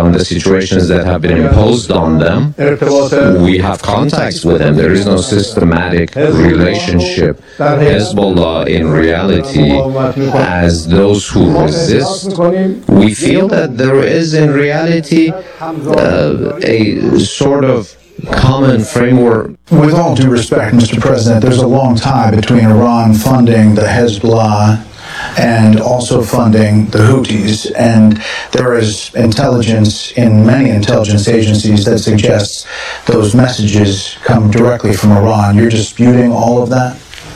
on the situations that have been imposed on them. We have contacts with them. There is no systematic relationship. Hezbollah, in reality, as those who resist, we feel that there is, in reality, a sort of common framework. With all due respect, Mr. President, there's a long tie between Iran funding the Hezbollah and also funding the Houthis, and there is intelligence in many intelligence agencies that suggests those messages come directly from Iran. You're disputing all of that?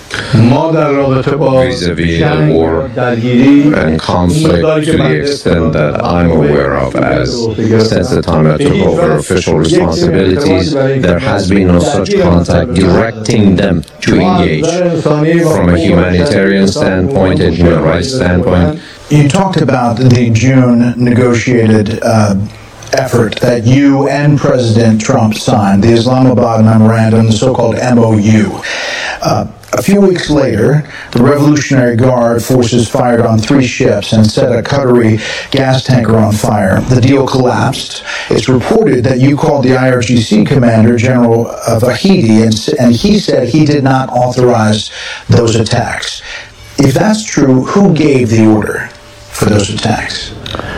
Vis-a-vis the war and conflict, to the extent that I'm aware of, since the time I took over official responsibilities, there has been no such contact directing them to engage from a humanitarian standpoint and human rights standpoint. You talked about the June negotiated effort that you and President Trump signed, the Islamabad Memorandum, the so-called MOU. A few weeks later, the Revolutionary Guard forces fired on 3 ships and set a Qatari gas tanker on fire. The deal collapsed. It's reported that you called the IRGC commander, General Vahidi, and he said he did not authorize those attacks. If that's true, who gave the order for those attacks?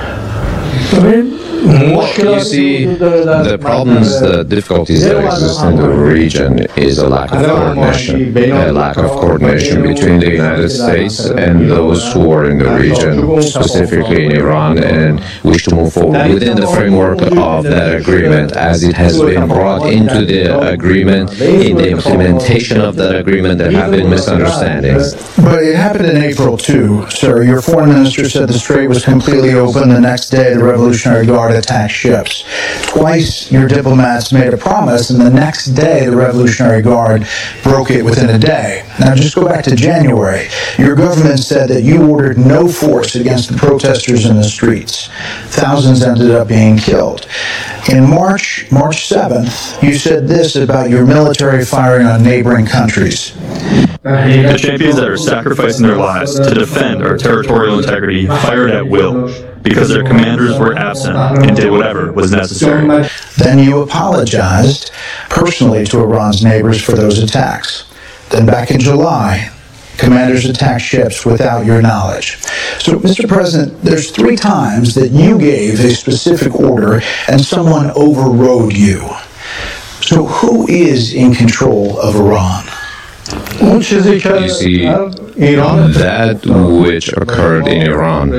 You see, the problems, the difficulties that exist in the region is a lack of coordination between the United States and those who are in the region, specifically in Iran, and wish to move forward within the framework of that agreement as it has been brought into the agreement. In the implementation of that agreement, there have been misunderstandings. But it happened in April too, sir. Your foreign minister said the strait was completely open. The next day, the Revolutionary Guard attacked ships. Twice, your diplomats made a promise, and the next day, the Revolutionary Guard broke it within a day. Now, just go back to January. Your government said that you ordered no force against the protesters in the streets. Thousands ended up being killed. In March 7th, you said this about your military firing on neighboring countries. The champions that are sacrificing their lives to defend our territorial integrity fired at will because their commanders were absent and did whatever was necessary. Then you apologized personally to Iran's neighbors for those attacks. Then back in July, commanders attacked ships without your knowledge. So, Mr. President, there's 3 times that you gave a specific order and someone overrode you. So who is in control of Iran? You see, that which occurred in Iran,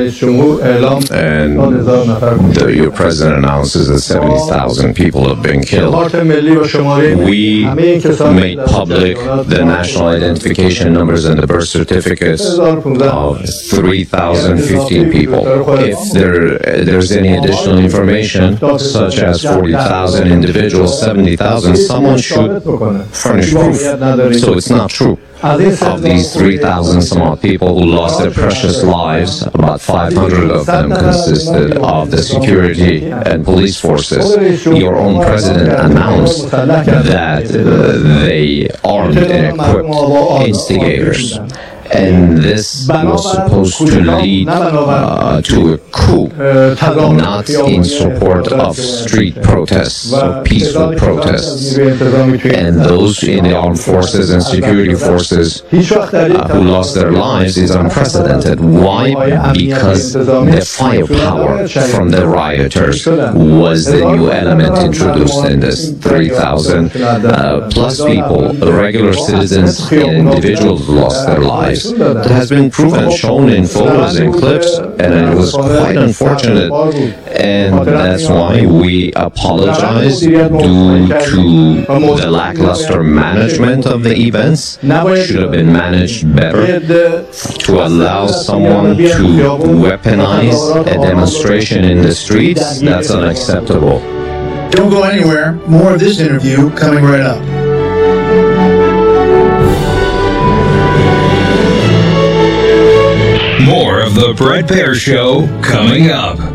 and your president announces that 70,000 people have been killed. We made public the national identification numbers and the birth certificates of 3,015 people. If there's any additional information, such as 40,000 individuals, 70,000, someone should furnish proof. So it's not true. Of these 3,000 some odd people who lost their precious lives, about 500 of them consisted of the security and police forces. Your own president announced that they armed and equipped instigators. And this was supposed to lead to a coup, not in support of street protests, of peaceful protests. And those in the armed forces and security forces who lost their lives is unprecedented. Why? Because the firepower from the rioters was the new element introduced in this. 3,000 plus people, regular citizens and individuals lost their lives. That has been proven, shown in photos and clips, and it was quite unfortunate. And that's why we apologize due to the lackluster management of the events. Should have been managed better. To allow someone to weaponize a demonstration in the streets, that's unacceptable. Don't go anywhere. More of this interview coming right up. More of the Bret Baier Show coming up.